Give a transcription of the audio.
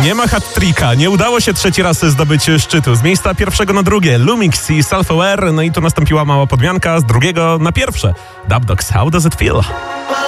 Nie ma hat-tricka, nie udało się trzeci raz zdobyć szczytu. Z miejsca pierwszego na drugie Lumix i Self-Aware, no i tu nastąpiła mała podmianka z drugiego na pierwsze. Dub Dogs, How Does It Feel?